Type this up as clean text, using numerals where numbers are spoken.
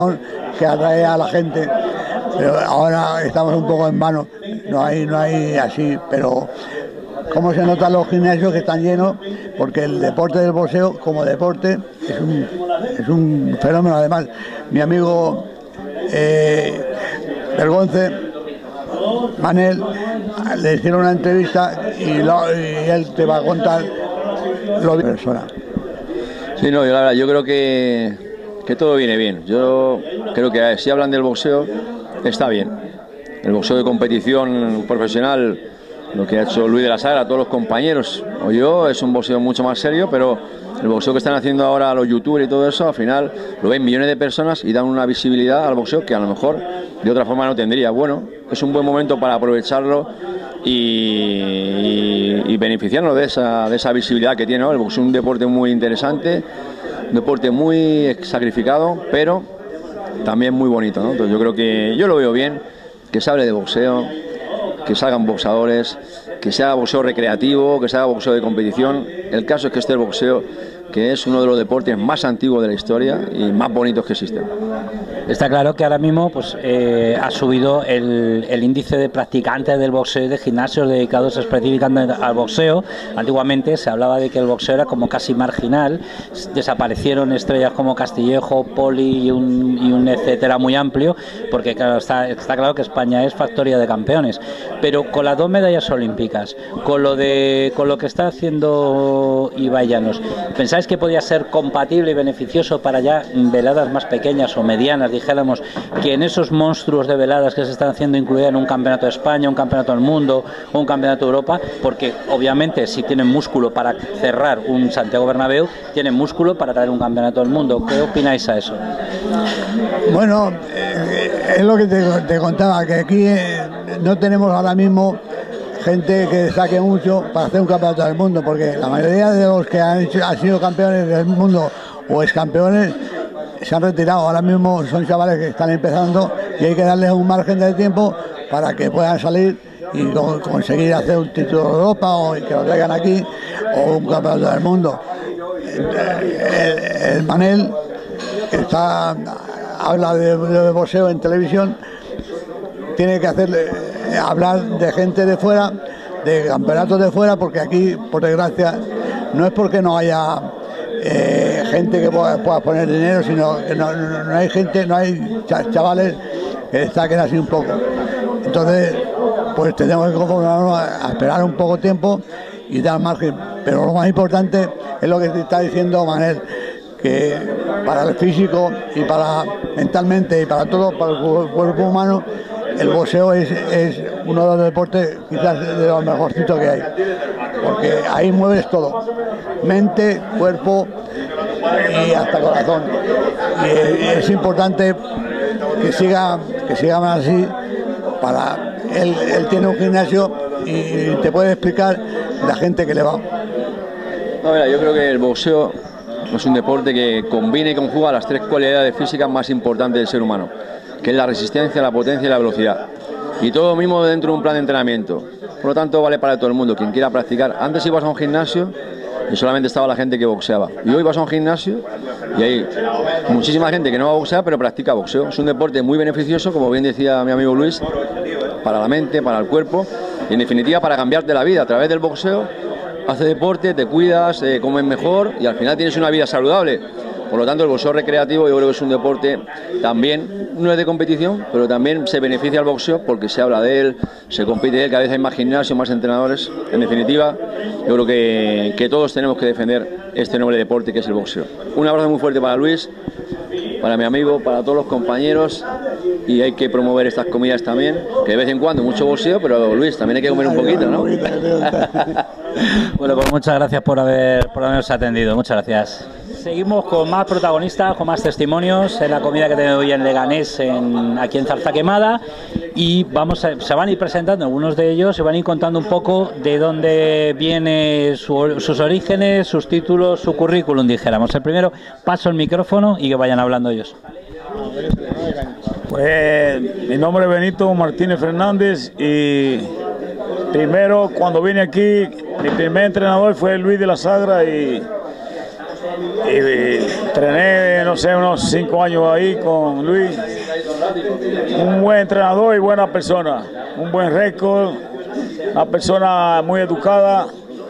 que atrae a la gente, pero ahora estamos un poco en vano, no hay así, pero cómo se notan los gimnasios que están llenos, porque el deporte del boxeo como deporte es un fenómeno. Además, mi amigo Bergonce, Manel, le hicieron una entrevista y él te va a contar lo de persona. Sí, no, yo la verdad, yo creo que todo viene bien. Yo creo que si hablan del boxeo, está bien. El boxeo de competición profesional, lo que ha hecho Luis de la Sagra, todos los compañeros o yo, es un boxeo mucho más serio, pero el boxeo que están haciendo ahora los youtubers y todo eso, al final lo ven millones de personas y dan una visibilidad al boxeo que a lo mejor de otra forma no tendría. Bueno, es un buen momento para aprovecharlo y beneficiarnos de esa visibilidad que tiene, ¿no? El boxeo es un deporte muy interesante, un deporte muy sacrificado, pero también muy bonito, ¿no? Entonces yo creo que yo lo veo bien, que se hable de boxeo, que salgan boxadores, que sea boxeo recreativo, que sea boxeo de competición. El caso es que este boxeo, que es uno de los deportes más antiguos de la historia y más bonitos que existen. Está claro que ahora mismo pues ha subido el índice de practicantes del boxeo y de gimnasios dedicados específicamente al boxeo. Antiguamente se hablaba de que el boxeo era como casi marginal, desaparecieron estrellas como Castillejo, Poli y un etcétera muy amplio, porque claro, está claro que España es factoría de campeones, pero con las 2 medallas olímpicas, con lo que está haciendo Ibai Llanos, ¿pensáis que podía ser compatible y beneficioso para ya veladas más pequeñas o medianas, dijéramos, que en esos monstruos de veladas que se están haciendo incluida en un campeonato de España, un campeonato del mundo o un campeonato de Europa? Porque obviamente si tienen músculo para cerrar un Santiago Bernabéu, tienen músculo para traer un campeonato del mundo. ¿Qué opináis a eso? Bueno, es lo que te contaba, que aquí no tenemos ahora mismo gente que destaque mucho para hacer un campeonato del mundo, porque la mayoría de los que han sido campeones del mundo o ex campeones se han retirado. Ahora mismo son chavales que están empezando y hay que darles un margen de tiempo para que puedan salir y conseguir hacer un título de Europa o que lo traigan aquí o un campeonato del mundo. El Manel habla de boxeo en televisión, tiene que hablar de gente de fuera, de campeonatos de fuera, porque aquí, por desgracia, no es porque no haya gente que pueda poner dinero, sino que no hay gente, no hay chavales que destaquen así un poco. Entonces, pues tenemos que conformarnos a esperar un poco tiempo y dar margen. Pero lo más importante es lo que te está diciendo Manel, que para el físico y para mentalmente y para todo, para el cuerpo humano, el boxeo es uno de los deportes quizás de los mejorcitos que hay, porque ahí mueves todo, mente, cuerpo y hasta corazón. Y es importante que sigan así. Él tiene un gimnasio y te puede explicar la gente que le va. No, mira, yo creo que el boxeo es un deporte que combina y conjuga las 3 cualidades físicas más importantes del ser humano, que es la resistencia, la potencia y la velocidad. Y todo mismo dentro de un plan de entrenamiento. Por lo tanto, vale para todo el mundo. Quien quiera practicar. Antes ibas a un gimnasio y solamente estaba la gente que boxeaba. Y hoy vas a un gimnasio y hay muchísima gente que no va a boxear, pero practica boxeo. Es un deporte muy beneficioso, como bien decía mi amigo Luis, para la mente, para el cuerpo y en definitiva para cambiarte la vida. A través del boxeo haces deporte, te cuidas, comes mejor y al final tienes una vida saludable. Por lo tanto, el boxeo recreativo yo creo que es un deporte también, no es de competición, pero también se beneficia al boxeo porque se habla de él, se compite de él, cada vez hay más gimnasios, más entrenadores. En definitiva, yo creo que todos tenemos que defender este noble deporte que es el boxeo. Un abrazo muy fuerte para Luis, para mi amigo, para todos los compañeros, y hay que promover estas comidas también, que de vez en cuando mucho boxeo, pero Luis, también hay que comer un poquito, ¿no? Bueno, pues muchas gracias por habernos atendido, muchas gracias. Seguimos con más protagonistas, con más testimonios en la comida que tenemos hoy en Leganés, aquí en Zarza Quemada, y se van a ir presentando algunos de ellos, se van a ir contando un poco de dónde vienen sus orígenes, sus títulos, su currículum, dijéramos. El primero, paso el micrófono y que vayan hablando ellos. Pues mi nombre es Benito Martínez Fernández y primero cuando vine aquí mi primer entrenador fue Luis de la Sagra y Entrené, no sé, unos 5 años ahí con Luis. Un buen entrenador y buena persona. Un buen récord. Una persona muy educada.